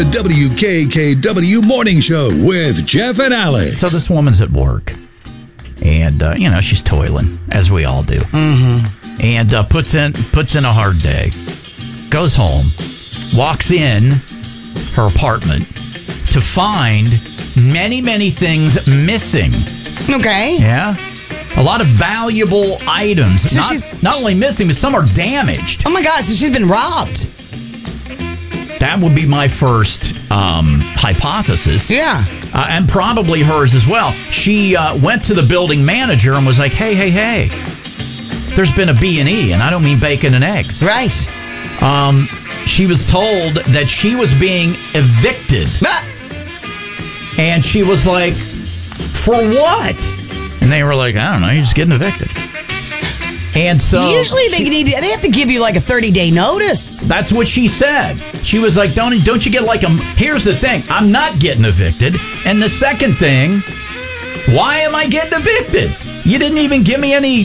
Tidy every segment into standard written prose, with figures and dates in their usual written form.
The WKKW Morning Show with Jeff and Alex. So this woman's at work, and she's toiling, as we all do. Mm-hmm. And puts in a hard day. Goes home, walks in her apartment to find many, many things missing. Okay. Yeah. A lot of valuable items. So not only missing, but some are damaged. Oh my gosh, so she's been robbed. That would be my first hypothesis. Yeah. And probably hers as well. She went to the building manager and was like, hey, there's been a B&E, and I don't mean bacon and eggs. Right. She was told that she was being evicted. And she was like, for what? And they were like, I don't know, you're just getting evicted. And so usually they have to give you like a 30-day notice. That's what she said. She was like, don't you get like a... Here's the thing. I'm not getting evicted. And the second thing, why am I getting evicted? You didn't even give me any,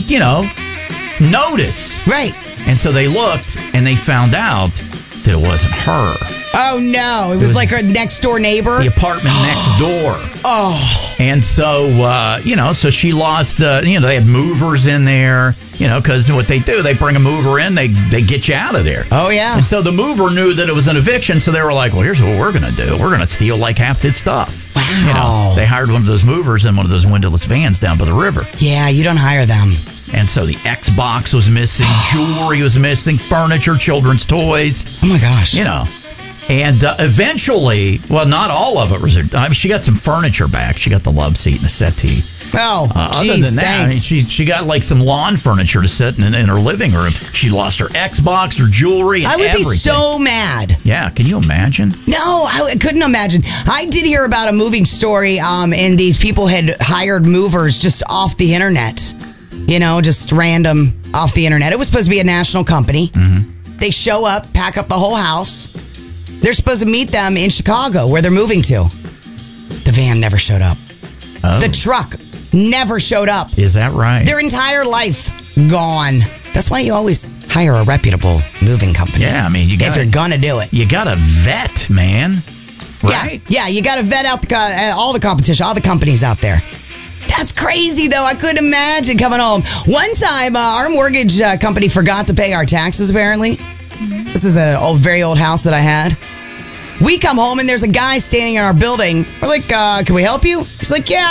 notice. Right. And so they looked and they found out that it wasn't her. Oh, no. It was like her next door neighbor? The apartment next door. Oh. And so, so she lost, they had movers in there, because what they do, they bring a mover in, they get you out of there. Oh, yeah. And so the mover knew that it was an eviction, so they were like, well, here's what we're going to do. We're going to steal like half this stuff. Wow. They hired one of those movers in one of those windowless vans down by the river. Yeah, you don't hire them. And so the Xbox was missing, jewelry was missing, furniture, children's toys. Oh, my gosh. And eventually, well, not all of it was. She got some furniture back. She got the love seat and the settee. Oh, other than that, thanks. she got like some lawn furniture to sit in her living room. She lost her Xbox, her jewelry, and everything. I would be so mad. Yeah, can you imagine? No, I couldn't imagine. I did hear about a moving story, and these people had hired movers just off the internet. Just random off the internet. It was supposed to be a national company. Mm-hmm. They show up, pack up the whole house. They're supposed to meet them in Chicago, where they're moving to. The van never showed up. Oh. The truck never showed up. Is that right? Their entire life gone. That's why you always hire a reputable moving company. Yeah, I mean, if you're gonna do it, you gotta vet, man. Right? Yeah, you gotta vet out all the competition, all the companies out there. That's crazy, though. I couldn't imagine coming home. One time, our mortgage company forgot to pay our taxes, apparently. This is a very old house that I had. We come home, and there's a guy standing in our building. We're like, can we help you? He's like, yeah.